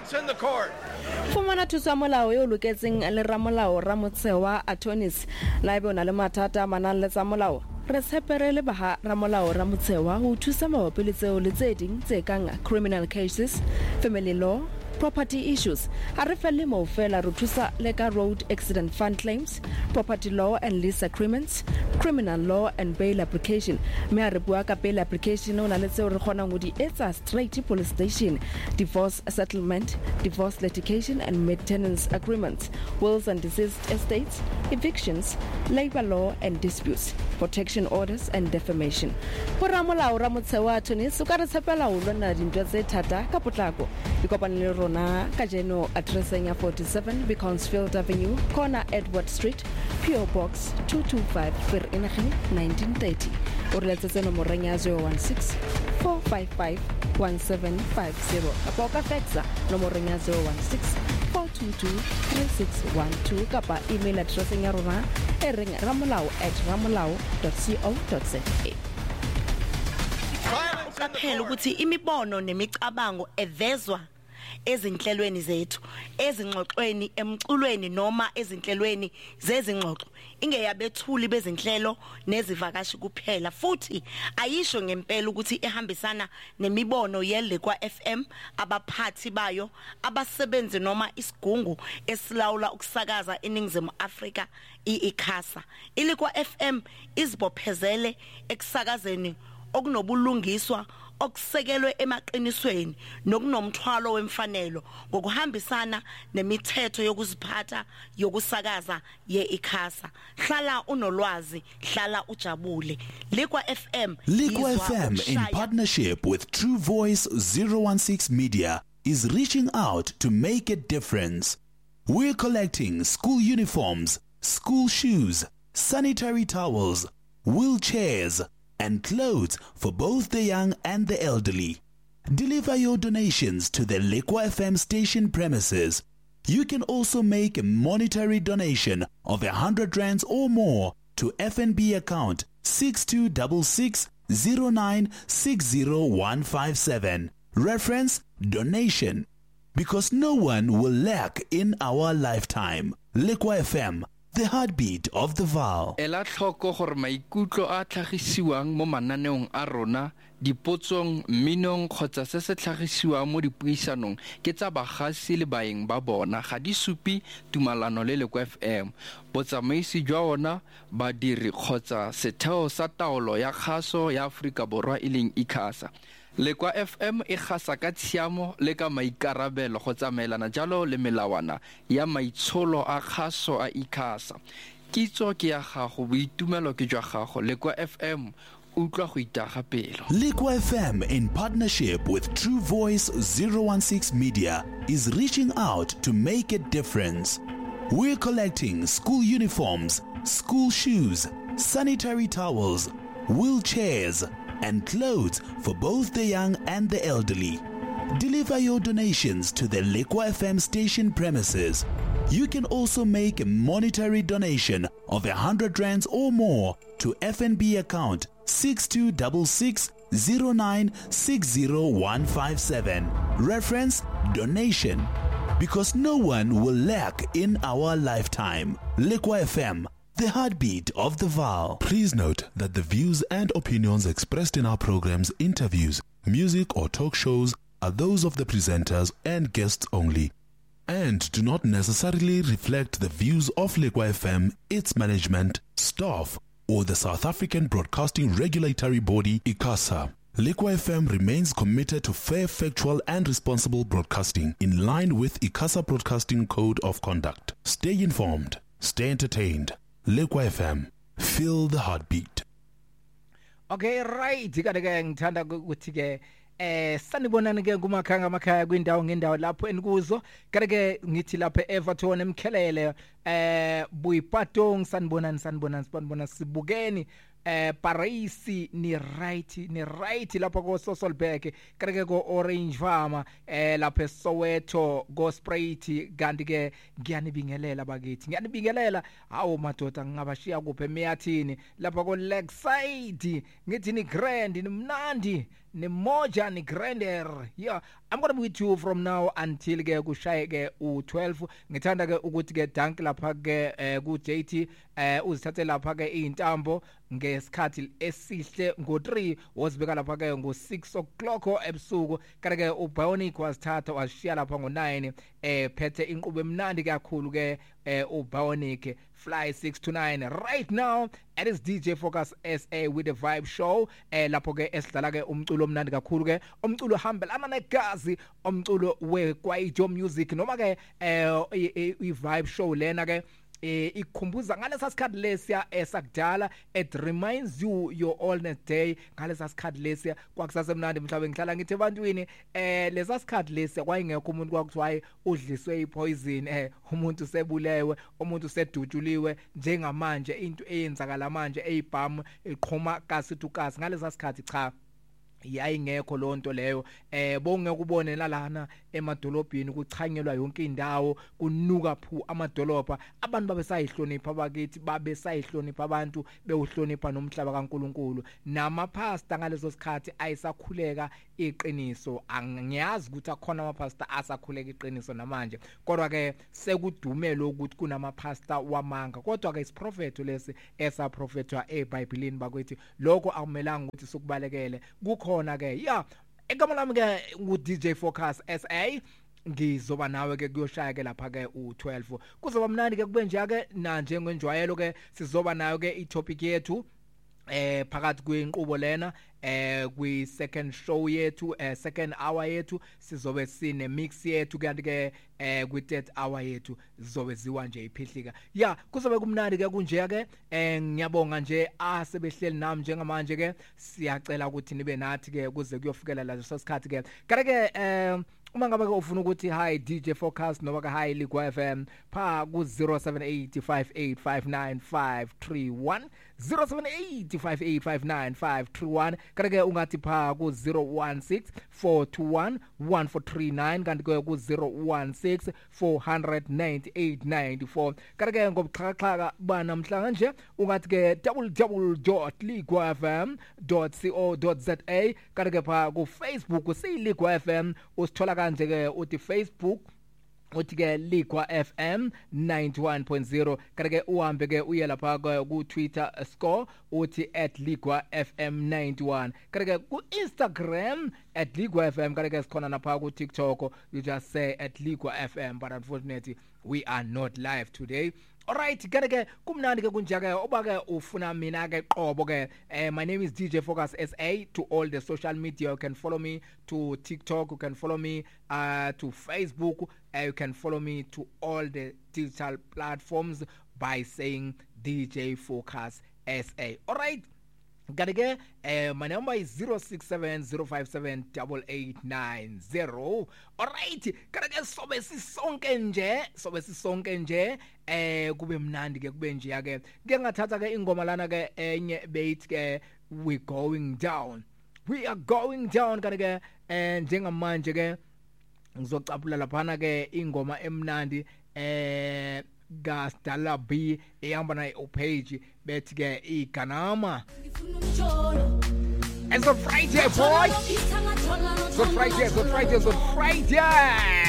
Silence in the court. Fumana thuso ya molao yo loketseng le ramolao Ramotsewa attorneys la ebe ona le mathata manang le tsa molao re tshepere le ba ramolao Ramotsewa ho thusa mabapi le tseo le tse ding tse kang criminal cases, family law, property issues. A re felle mo fela re thusa le ka road accident fund claims, property law and lease agreements, criminal law and bail application. Me a re bua ka bail application ona le tseo re kgonang ho di etsa straight to police station, divorce settlement, divorce litigation and maintenance agreements, wills and deceased estates, evictions, labor law and disputes, protection orders and defamation. Ho ramolao Ramotsewa attorneys o ka re tshepela ho lona dintwa tse thata ka potlako. Ikopane le rona ka jeno addressing ya 47 Beaconsfield Avenue, corner Edward Street, PO Box 225 Vereeniging 1930. O re letsetse nomoreng ya 016 455 1750. Apo ka faxa nomoreng ya 016 422 3612 kapa email addressing ya rona ramolao@ramolao.co.za. Qaphela ukuthi imibono nemicabango evezwa ezinhlelweni zethu, ezingxoxweni, emculweni noma ezinhlelweni zezingxoxo ingeyabethuli bezinhlelo nezivakashi kuphela, futhi ayisho ngempela ukuthi ehambisana nemibono yeLekwa FM, abaphathi bayo, abasebenzi noma isigungu esilawula ukusakaza eNingizimu Afrika iICASA. iLekwa FM izibophezele ekusakazeni okunobulungiswa okusekelwe emaqinisweni nokunomthwalo wemfanelo ngokuhambisana nemithetho yokuziphatha yokusakaza yeICASA. Hlala unolwazi, hlala ujabule. Lekwa FM in partnership with True Voice 016 Media is reaching out to make a difference. We're collecting school uniforms, school shoes, sanitary towels, wheelchairs, and clothes for both the young and the elderly. Deliver your donations to the Lekwa FM station premises. You can also make a monetary donation of 100 rands or more to FNB account 626609606157. Reference donation. Because no one will lack in our lifetime. Lekwa FM, the heartbeat of the Val. Ela tlhoko gore maikutlo a tlhagisiwang mo mananeong a rona, dipotsong, minong kgotsa se se tlhagisiwang mo dipuisanong ke tsa bagasi le baeng ba bona, ga di supi tumalano le Lekwa FM. Botsamaisi jwa ona, badiri kgotsa setheo sa taolo ya kgaso ya Afrika Borwa ileng ICASA. Lekwa FM e gasa ka tshiamo le ka maikarabelo go tsamaelana jalo le melawana ya maitsholo a kgaso a ICASA. Kitso ke ya gago, boitumelo ke jwa gago. Lekwa FM utlwa go itaga pelo. Lekwa FM in partnership with True Voice 016 Media is reaching out to make a difference. We're collecting school uniforms, school shoes, sanitary towels, wheelchairs, and clothes for both the young and the elderly. Deliver your donations to the Lekwa FM station premises. You can also make a monetary donation of 100 rands or more to FNB account 626609606157. Reference donation. Because no one will lack in our lifetime. Lekwa FM, the heartbeat of the Val. Please note that the views and opinions expressed in our programs, interviews, music or talk shows are those of the presenters and guests only, and do not necessarily reflect the views of Lekwa FM, its management, staff, or the South African Broadcasting Regulatory Body, ICASA. Lekwa FM remains committed to fair, factual, and responsible broadcasting in line with ICASA Broadcasting Code of Conduct. Stay informed, stay entertained. Lekwa FM, feel the heartbeat. Okay, right. Ngithanda ukuthi ke sanibonani ke kumakhanga amakhaya kwindawo ngendawo lapho enikuzo. Ke ngithi lapha Everton emkhelele Buyipatong sanibonani sibukeni Parisi ni right lapha ko Sosolbeke kreke ko Orange Farm lapha Soweto go Sprite kanti ke ngiyanibingelela bakithi ngiyanibingelela hawo madoda ngabashiya kuphe meyathini lapha ko Lakeside ngithi ni grand ni mnandi Nemoja ni Grander. Yeah, I'm going to be with you from now until ke kushaye ke u12. Ngithanda ke ukuthi ke dank lapha ke ku JT uzithathe lapha ke intambo ngesikhathi esihle ngo3 wozibeka lapha ke ngo6 o'clock ebusuku kanti ke uBionic wasithatha washiya lapha ngo9 phethe inqubo emnandi kakhulu ke uBionic Fly 6 to 9 right now at is DJ Focus SA with the Vibe Show lapho ke esidlala ke umculo omnandi kakhulu ke umculo hambelana negazi umculo weKwaito Music noma ke iVibe Show lena ke ikhumbuza ngalesa sikhathi lesiya esakudala it reminds you your allness day ngalesa sikhathi lesiya kwakusasemnandi mhlawumbe ngihlala ngithi ebantwini lesa sikhathi lesiya kwayingekho umuntu kwakuthiwa udliswe ipoison umuntu sebulewe umuntu sedutshuliwe njengamanje into eyenzakala manje eyibhamu iqhoma kasithukasi ngalesa sikhathi cha yayingekho lonto leyo bonke kubone lalana emadolobheni kuchanyelwa yonke indawo kunuka phu amadolobha abantu babesayihlonipha abakithi babesayihlonipha abantu bewuhlonipha nomhlaba kaNkuluNkulu namapasta ngaleso sikhathi ayisakhuleka iqiniso angiyazi ukuthi akhona amapasta asakhuleka iqiniso namanje kodwa ke sekudumela ukuthi kunamapasta wamanga kodwa ke isiprophet lesi esaprofetwa eBhayibhelini bakwethi lokho akumelanga ukuthi sokubalekele khona ke ya egama lami ke ngu DJ Focus SA ngizoba nawe ke kuyoshaya ke lapha ke u12 kuzoba mnandi ke kube nje ke na njengenjwayelo ke sizoba nayo ke itopic yethu phakathi kwenqubo lena kwi second show yethu second hour yethu sizobe sine mix yethu kanti ke kwi third hour yethu zizobe ziwa nje iphihlika ya kuzobe kumnandi ke kunje ke ngiyabonga nje asebehleli nami njengamanje ke siyacela ukuthi nibe nathi ke kuze kuyofikela leso sikhathi ke kanti ke uma ngabe ufuna ukuthi hi DJ Focus noma ka hi Ligwa FM pha ku 0785859531 0785859531 kanti ungathi pha ku 0164211439 kanti ke ku 01649894 kanti ngobuxhakaxhaka banamhlanje nje ungathi ke www.ligwafm.co.za kanti ke pha ku Facebook siligwa FM usithola kanje ke uthi Facebook uthi ke Ligwa FM 91.0 kanti ke uhambe ke uye lapha ku Twitter score uthi @ligwafm91 kanti ke ku Instagram @ligwafm kanti ke sikhona lapha ku TikTok you just say @ligwafm but unfortunately we are not live today. Alright, ke kumnandi ke kunje ke oba ke ufuna mina ke qobo ke my name is DJ Focus SA to all the social media. You can follow me to TikTok, you can follow me to Facebook, you can follow me to all the digital platforms by saying DJ Focus SA. Alright, Gadege, my number is 0670578890. Alright, gadege sobe sisonke nje kube mnandi ke kube nje ke ngathatha ke ingoma lana ke enye beyithi ke we are going down gadege njengamanje ke ngizocapula laphana ke ingoma emnandi Gastala B ehamba na page bethi ke iganama. It's a Friday boy. It's a Friday.